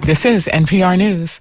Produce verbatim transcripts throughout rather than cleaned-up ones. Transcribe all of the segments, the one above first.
This is N P R News.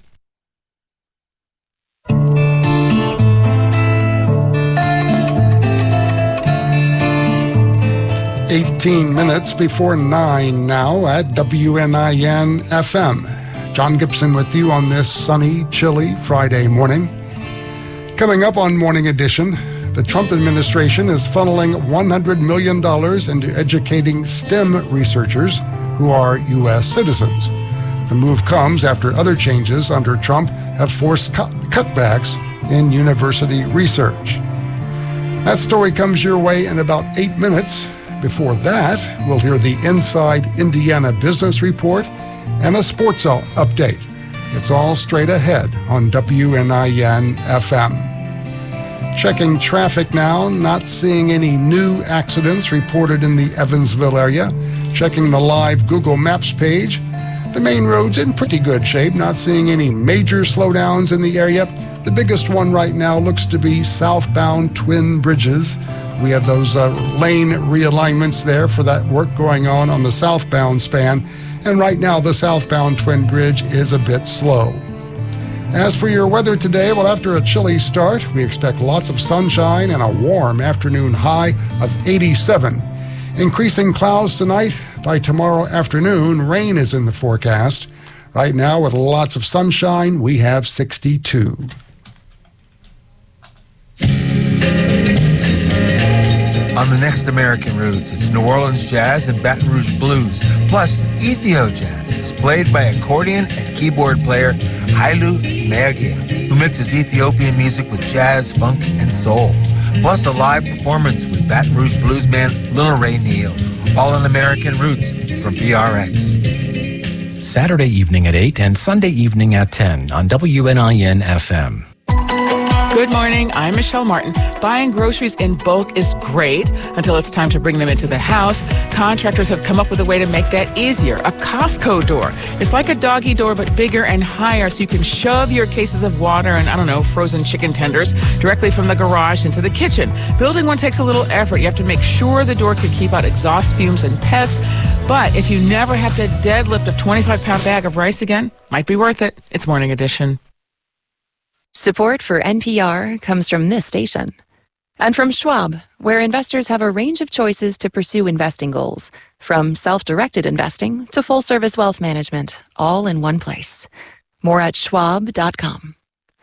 eighteen minutes before nine now at W N I N F M. John Gibson with you on this sunny, chilly Friday morning. Coming up on Morning Edition, the Trump administration is funneling one hundred million dollars into educating STEM researchers who are U S citizens. The move comes after other changes under Trump have forced cut- cutbacks in university research. That story comes your way in about eight minutes. Before that, we'll hear the Inside Indiana Business Report and a sports update. It's all straight ahead on W N I N F M. Checking traffic now, not seeing any new accidents reported in the Evansville area. Checking the live Google Maps page. The main road's in pretty good shape, not seeing any major slowdowns in the area. The biggest one right now looks to be southbound Twin Bridges. We have those uh, lane realignments there for that work going on on the southbound span. And right now, the southbound Twin Bridge is a bit slow. As for your weather today, well, after a chilly start, we expect lots of sunshine and a warm afternoon high of eighty-seven. Increasing clouds tonight. By tomorrow afternoon, rain is in the forecast. Right now, with lots of sunshine, we have sixty-two. On the next American Roots, it's New Orleans Jazz and Baton Rouge Blues, plus Ethio Jazz. It's played by accordion and keyboard player Hailu Mergia, who mixes Ethiopian music with jazz, funk, and soul. Plus a live performance with Baton Rouge bluesman Little Ray Neal. All on American Roots from P R X. Saturday evening at eight and Sunday evening at ten on W N I N F M. Good morning, I'm Michelle Martin. Buying groceries in bulk is great until it's time to bring them into the house. Contractors have come up with a way to make that easier, a Costco door. It's like a doggy door, but bigger and higher, so you can shove your cases of water and, I don't know, frozen chicken tenders directly from the garage into the kitchen. Building one takes a little effort. You have to make sure the door can keep out exhaust fumes and pests. But if you never have to deadlift a twenty-five pound bag of rice again, might be worth it. It's Morning Edition. Support for N P R comes from this station. And from Schwab, where investors have a range of choices to pursue investing goals, from self-directed investing to full-service wealth management, all in one place. More at schwab dot com.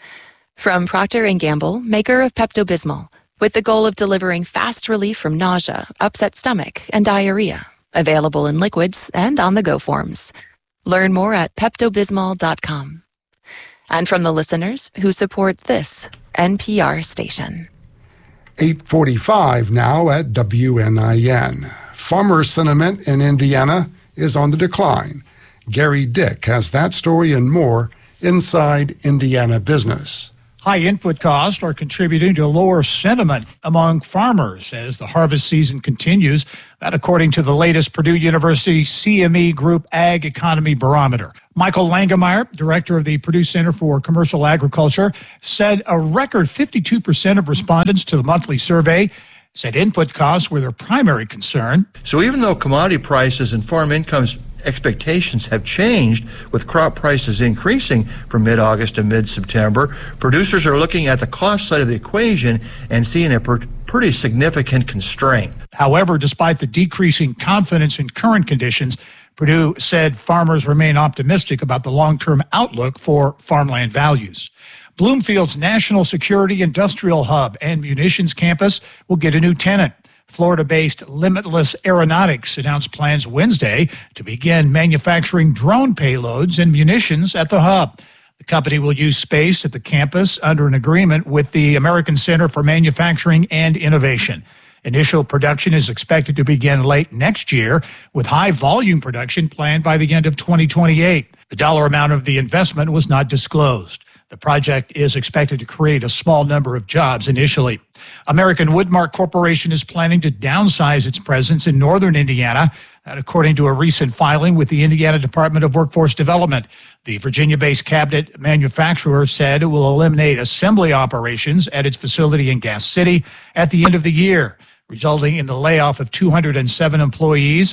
From Procter and Gamble, maker of Pepto-Bismol, with the goal of delivering fast relief from nausea, upset stomach, and diarrhea. Available in liquids and on-the-go forms. Learn more at pepto bismol dot com. And from the listeners who support this N P R station. eight forty-five now at W N I N. Farmer sentiment in Indiana is on the decline. Gary Dick has that story and more inside Indiana Business. High input costs are contributing to lower sentiment among farmers as the harvest season continues. That according to the latest Purdue University C M E Group Ag Economy Barometer. Michael Langemeyer, director of the Purdue Center for Commercial Agriculture, said a record fifty-two percent of respondents to the monthly survey said input costs were their primary concern. So even though commodity prices and farm incomes expectations have changed with crop prices increasing from mid-August to mid-September, producers are looking at the cost side of the equation and seeing a per- pretty significant constraint. However, despite the decreasing confidence in current conditions, Purdue said farmers remain optimistic about the long-term outlook for farmland values. Bloomfield's National Security Industrial Hub and Munitions Campus will get a new tenant. Florida-based Limitless Aeronautics announced plans Wednesday to begin manufacturing drone payloads and munitions at the hub. The company will use space at the campus under an agreement with the American Center for Manufacturing and Innovation. Initial production is expected to begin late next year, with high volume production planned by the end of twenty twenty-eight. The dollar amount of the investment was not disclosed. The project is expected to create a small number of jobs initially. American Woodmark Corporation is planning to downsize its presence in northern Indiana, and according to a recent filing with the Indiana Department of Workforce Development. The Virginia-based cabinet manufacturer said it will eliminate assembly operations at its facility in Gas City at the end of the year, resulting in the layoff of two hundred seven employees.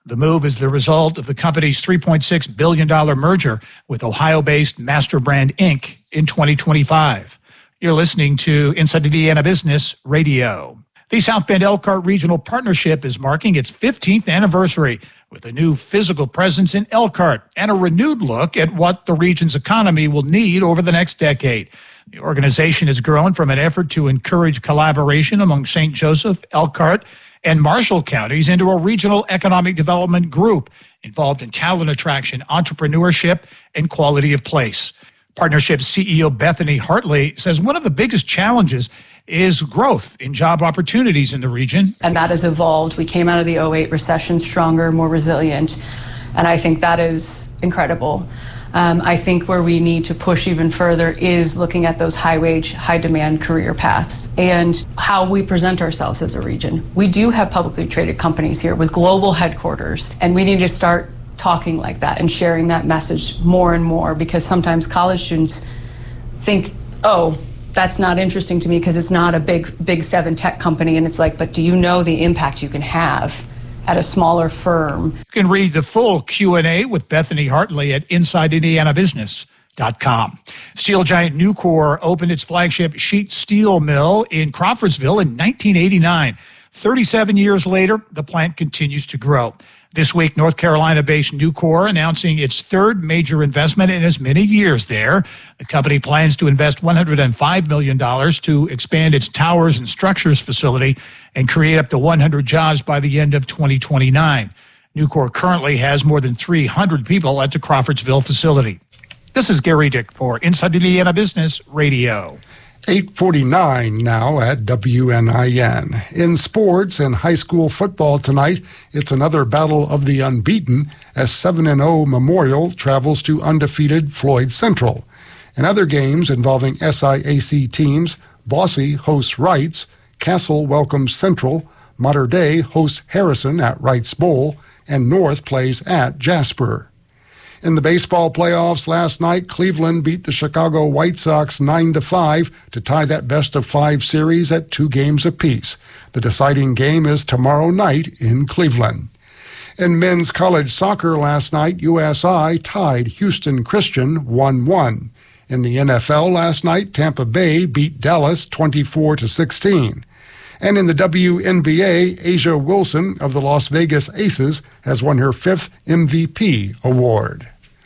The move is the result of the company's three point six billion dollars merger with Ohio-based MasterBrand Incorporated in twenty twenty-five. You're listening to Inside Indiana Business Radio. The South Bend Elkhart Regional Partnership is marking its fifteenth anniversary with a new physical presence in Elkhart and a renewed look at what the region's economy will need over the next decade. The organization has grown from an effort to encourage collaboration among Saint Joseph, Elkhart, and Marshall counties into a regional economic development group involved in talent attraction, entrepreneurship, and quality of place. Partnership C E O Bethany Hartley says one of the biggest challenges is growth in job opportunities in the region. And that has evolved. We came out of the oh eight recession stronger, more resilient, and I think that is incredible. Um, I think where we need to push even further is looking at those high-wage, high-demand career paths and how we present ourselves as a region. We do have publicly traded companies here with global headquarters, and we need to start talking like that and sharing that message more and more, because sometimes college students think, oh, that's not interesting to me because it's not a big, big seven tech company. And it's like, but do you know the impact you can have at a smaller firm? You can read the full Q and A with Bethany Hartley at inside indiana business dot com. Steel giant Nucor opened its flagship sheet steel mill in Crawfordsville in nineteen eighty-nine. thirty-seven years later, the plant continues to grow. This week, North Carolina-based Nucor announcing its third major investment in as many years there. The company plans to invest one hundred five million dollars to expand its towers and structures facility and create up to one hundred jobs by the end of twenty twenty-nine. Nucor currently has more than three hundred people at the Crawfordsville facility. This is Gary Dick for Inside Indiana Business Radio. eight forty-nine now at W N I N. In sports and high school football tonight, it's another battle of the unbeaten as seven and oh Memorial travels to undefeated Floyd Central. In other games involving S I A C teams, Bossy hosts Wrights, Castle welcomes Central, Mater Dei hosts Harrison at Wrights Bowl, and North plays at Jasper. In the baseball playoffs last night, Cleveland beat the Chicago White Sox nine to five to tie that best-of-five series at two games apiece. The deciding game is tomorrow night in Cleveland. In men's college soccer last night, U S I tied Houston Christian one one. In the N F L last night, Tampa Bay beat Dallas twenty-four to sixteen. And in the W N B A, Asia Wilson of the Las Vegas Aces has won her fifth M V P award.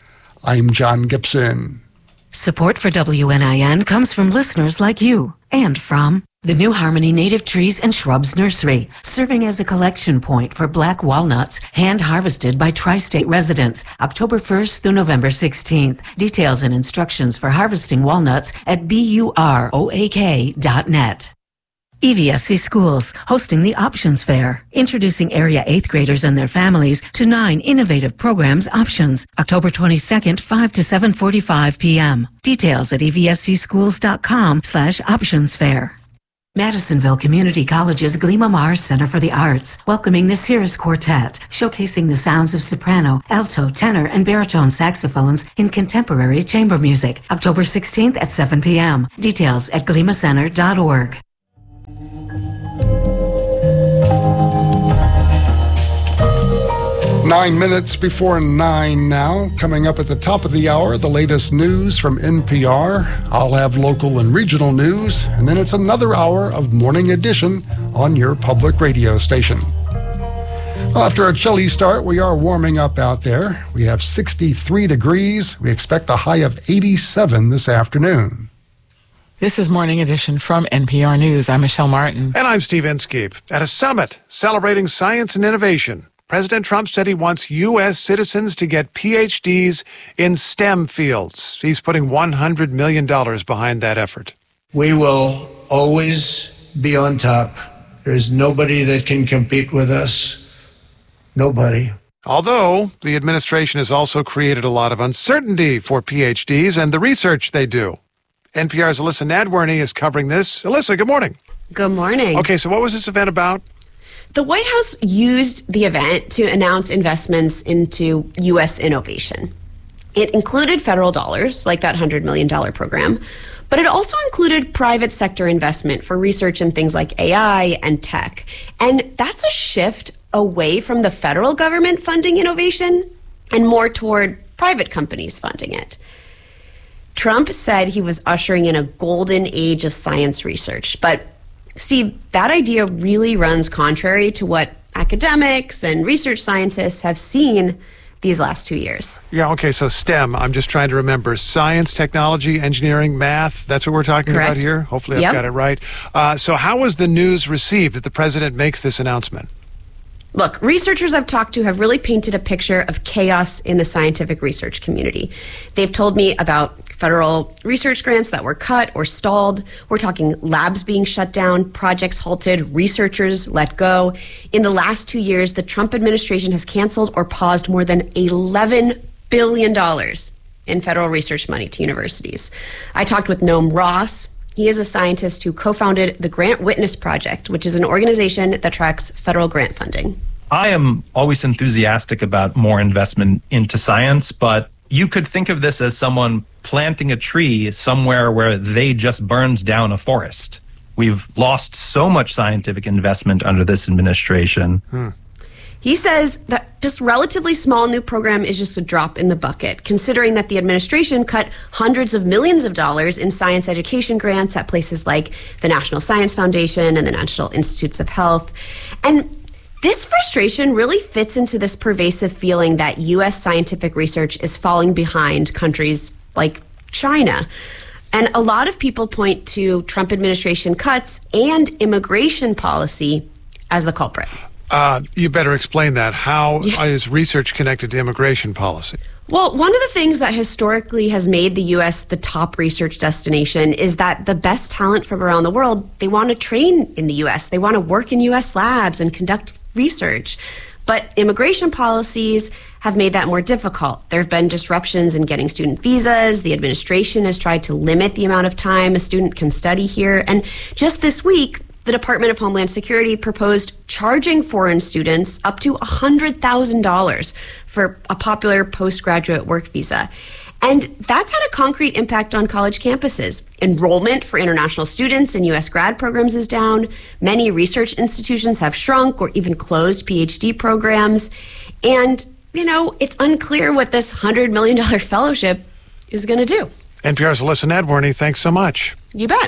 I'm John Gibson. Support for W N I N comes from listeners like you and from the New Harmony Native Trees and Shrubs Nursery, serving as a collection point for black walnuts hand-harvested by tri-state residents, October first through November sixteenth. Details and instructions for harvesting walnuts at buroak dot net. E V S C Schools, hosting the Options Fair, introducing area eighth graders and their families to nine innovative programs options, October twenty-second, five to seven forty-five p.m. Details at E V S C schools dot com slash options fair. Madisonville Community College's Glima Mars Center for the Arts, welcoming the Cirrus Quartet, showcasing the sounds of soprano, alto, tenor, and baritone saxophones in contemporary chamber music, October sixteenth at seven p.m. Details at glima center dot org. Nine minutes before nine now. Coming up at the top of the hour, the latest news from N P R. I'll have local and regional news, and then it's another hour of Morning Edition on your public radio station. Well, after a chilly start, we are warming up out there. We have sixty-three degrees. We expect a high of eighty-seven this afternoon. This is Morning Edition from N P R News. I'm Michelle Martin. And I'm Steve Inskeep. At a summit celebrating science and innovation, President Trump said he wants U S citizens to get P H Ds in STEM fields. He's putting one hundred million dollars behind that effort. We will always be on top. There's nobody that can compete with us. Nobody. Although the administration has also created a lot of uncertainty for P H Ds and the research they do. N P R's Alyssa Nadworny is covering this. Alyssa, good morning. Good morning. Okay, so what was this event about? The White House used the event to announce investments into U S innovation. It included federal dollars, like that one hundred million dollars program, but it also included private sector investment for research in things like A I and tech. And that's a shift away from the federal government funding innovation and more toward private companies funding it. Trump said he was ushering in a golden age of science research. But, Steve, that idea really runs contrary to what academics and research scientists have seen these last two years. Yeah, okay, so STEM, I'm just trying to remember. Science, technology, engineering, math, that's what we're talking Correct. about here? Hopefully I've Yep. got it right. Uh, so how was the news received that the president makes this announcement? Look, researchers I've talked to have really painted a picture of chaos in the scientific research community. They've told me about federal research grants that were cut or stalled. We're talking labs being shut down, projects halted, researchers let go. In the last two years, the Trump administration has canceled or paused more than eleven billion dollars in federal research money to universities. I talked with Noam Ross. He is a scientist who co-founded the Grant Witness Project, which is an organization that tracks federal grant funding. I am always enthusiastic about more investment into science, but you could think of this as someone planting a tree somewhere where they just burned down a forest. We've lost so much scientific investment under this administration. Hmm. He says that this relatively small new program is just a drop in the bucket, considering that the administration cut hundreds of millions of dollars in science education grants at places like the National Science Foundation and the National Institutes of Health. And this frustration really fits into this pervasive feeling that U S scientific research is falling behind countries like China. And a lot of people point to Trump administration cuts and immigration policy as the culprit. Uh, you better explain that. How is research connected to immigration policy? Well, one of the things that historically has made the U S the top research destination is that the best talent from around the world, they want to train in the U S. They want to work in U S labs and conduct research. But immigration policies have made that more difficult. There have been disruptions in getting student visas. The administration has tried to limit the amount of time a student can study here. And just this week, the Department of Homeland Security proposed charging foreign students up to one hundred thousand dollars for a popular postgraduate work visa. And that's had a concrete impact on college campuses. Enrollment for international students in U S grad programs is down. Many research institutions have shrunk or even closed P H D programs. And, you know, it's unclear what this one hundred million dollars fellowship is going to do. N P R's Alyssa Nadworny, thanks so much. You bet.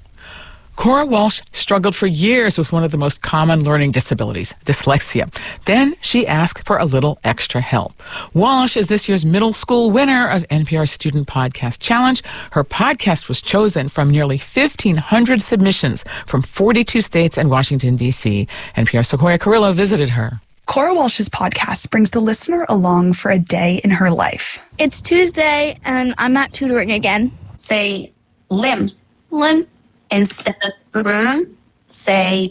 Cora Walsh struggled for years with one of the most common learning disabilities, dyslexia. Then she asked for a little extra help. Walsh is this year's middle school winner of N P R's Student Podcast Challenge. Her podcast was chosen from nearly fifteen hundred submissions from forty-two states and Washington, D C N P R's Sequoia Carrillo visited her. Cora Walsh's podcast brings the listener along for a day in her life. It's Tuesday, and I'm at tutoring again. Say limb. Limb. Instead of room, say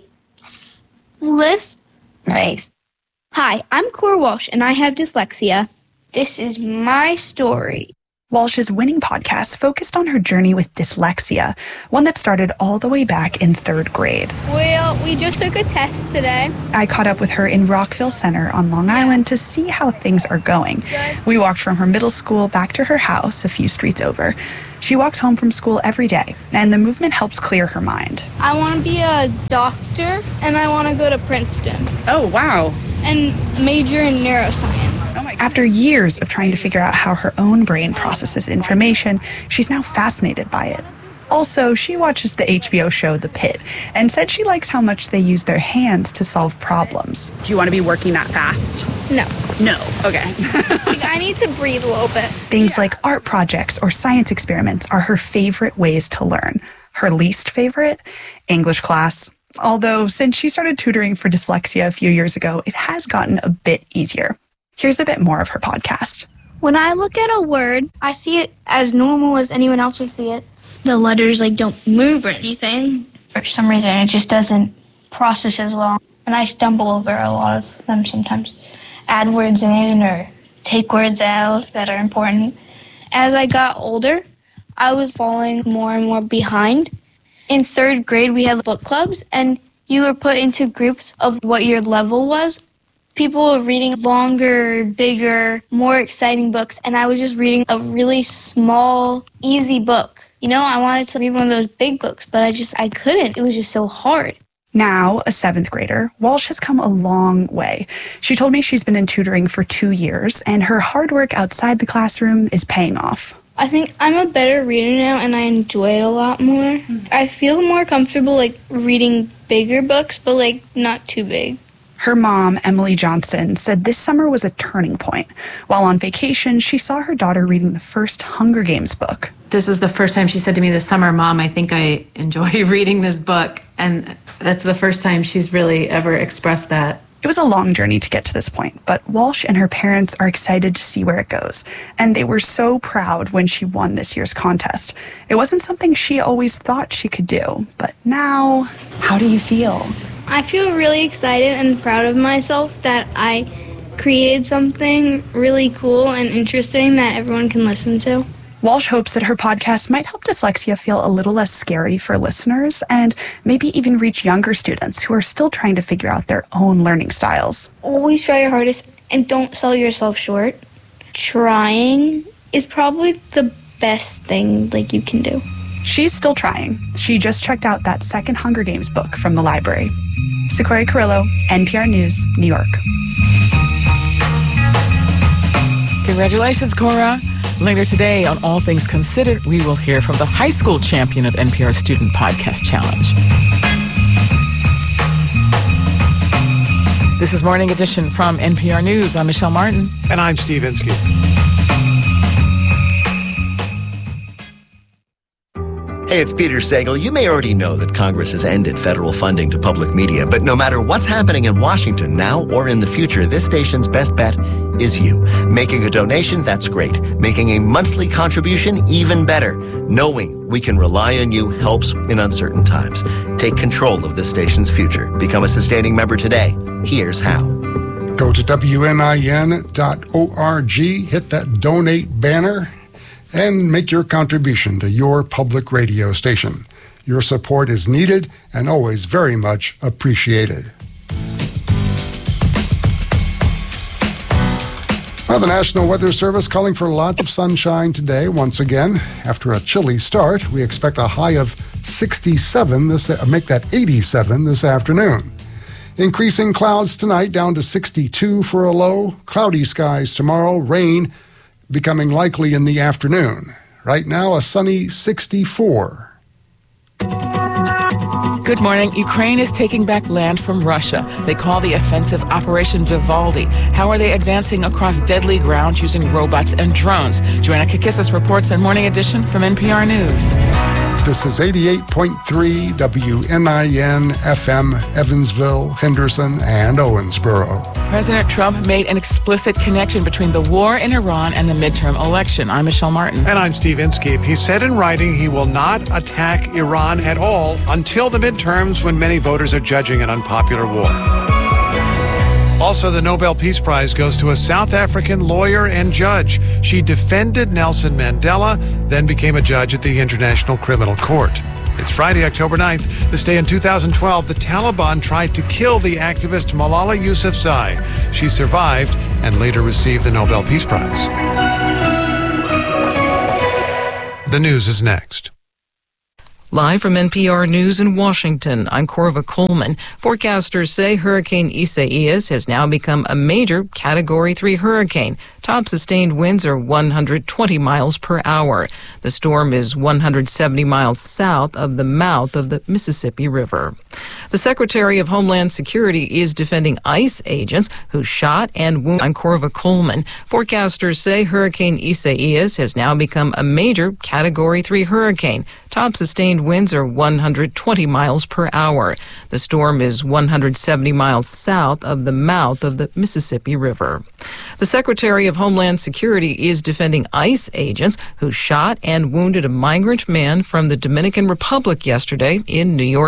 Liz. Nice. Hi, I'm Cora Walsh, and I have dyslexia. This is my story. Walsh's winning podcast focused on her journey with dyslexia, one that started all the way back in third grade. Well, we just took a test today. I caught up with her in Rockville Center on Long Island to see how things are going. Good. We walked from her middle school back to her house a few streets over. She walks home from school every day, and the movement helps clear her mind. I want to be a doctor, and I want to go to Princeton. Oh, wow. And major in neuroscience. After years of trying to figure out how her own brain processes information, she's now fascinated by it. Also, she watches the H B O show The Pit and said she likes how much they use their hands to solve problems. Do you want to be working that fast? No. No. Okay. Like, I need to breathe a little bit. Things yeah. like art projects or science experiments are her favorite ways to learn. Her least favorite? English class. Although, since she started tutoring for dyslexia a few years ago, it has gotten a bit easier. Here's a bit more of her podcast. When I look at a word, I see it as normal as anyone else would see it. The letters, like, don't move or anything. For some reason, it just doesn't process as well. And I stumble over a lot of them sometimes. Add words in or take words out that are important. As I got older, I was falling more and more behind. In third grade, we had book clubs, and you were put into groups of what your level was. People were reading longer, bigger, more exciting books, and I was just reading a really small, easy book. You know, I wanted to read one of those big books, but I just, I couldn't. It was just so hard. Now a seventh grader, Walsh has come a long way. She told me she's been in tutoring for two years, and her hard work outside the classroom is paying off. I think I'm a better reader now, and I enjoy it a lot more. I feel more comfortable, like, reading bigger books, but, like, not too big. Her mom, Emily Johnson, said this summer was a turning point. While on vacation, she saw her daughter reading the first Hunger Games book. This was the first time she said to me this summer, Mom, I think I enjoy reading this book. And that's the first time she's really ever expressed that. It was a long journey to get to this point, but Walsh and her parents are excited to see where it goes. And they were so proud when she won this year's contest. It wasn't something she always thought she could do, but now, how do you feel? I feel really excited and proud of myself that I created something really cool and interesting that everyone can listen to. Walsh hopes that her podcast might help dyslexia feel a little less scary for listeners and maybe even reach younger students who are still trying to figure out their own learning styles. Always try your hardest and don't sell yourself short. Trying is probably the best thing like you can do. She's still trying. She just checked out that second Hunger Games book from the library. Sequoia Carrillo, N P R News, New York. Congratulations, Cora. Later today on All Things Considered, we will hear from the high school champion of N P R Student Podcast Challenge. This is Morning Edition from N P R News. I'm Michelle Martin. And I'm Steve Inskeep. Hey, it's Peter Sagal. You may already know that Congress has ended federal funding to public media, but no matter what's happening in Washington now or in the future, this station's best bet is you. Making a donation, that's great. Making a monthly contribution, even better. Knowing we can rely on you helps in uncertain times. Take control of this station's future. Become a sustaining member today. Here's how. Go to W N I N dot org, hit that donate banner, and make your contribution to your public radio station. Your support is needed and always very much appreciated. Well, the National Weather Service calling for lots of sunshine today once again. After a chilly start, we expect a high of sixty-seven, this, make that eighty-seven this afternoon. Increasing clouds tonight down to sixty-two for a low. Cloudy skies tomorrow, rain becoming likely in the afternoon. Right now, a sunny sixty-four. Good morning. Ukraine is taking back land from Russia. They call the offensive Operation Vivaldi. How are they advancing across deadly ground using robots and drones? Joanna Kakissis reports on Morning Edition from N P R News. This is eighty-eight point three W N I N F M, Evansville, Henderson, and Owensboro. President Trump made an explicit connection between the war in Iran and the midterm election. I'm Michelle Martin. And I'm Steve Inskeep. He said in writing he will not attack Iran at all until the midterms, when many voters are judging an unpopular war. Also, the Nobel Peace Prize goes to a South African lawyer and judge. She defended Nelson Mandela, then became a judge at the International Criminal Court. It's Friday, October ninth. This day in two thousand twelve, the Taliban tried to kill the activist Malala Yousafzai. She survived and later received the Nobel Peace Prize. The news is next. Live from N P R News in Washington, I'm Corva Coleman. Forecasters say Hurricane Isaias has now become a major Category three hurricane. Top sustained winds are one hundred twenty miles per hour. The storm is one hundred seventy miles south of the mouth of the Mississippi River. The Secretary of Homeland Security is defending ICE agents who shot and wounded. I'm Corva Coleman. Forecasters say Hurricane Isaias has now become a major Category three hurricane. Top sustained winds are one hundred twenty miles per hour. The storm is one hundred seventy miles south of the mouth of the Mississippi River. The Secretary of Homeland Security is defending ICE agents who shot and wounded a migrant man from the Dominican Republic yesterday in New York.